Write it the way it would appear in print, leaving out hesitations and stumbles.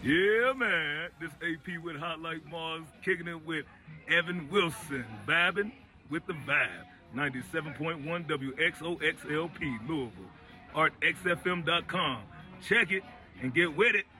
Yeah, man. This AP with Hot Like Mars, kicking it with Evan Wilson, vibing with the vibe. 97.1 WXOXLP, Louisville. ArtXFM.com. Check it and get with it.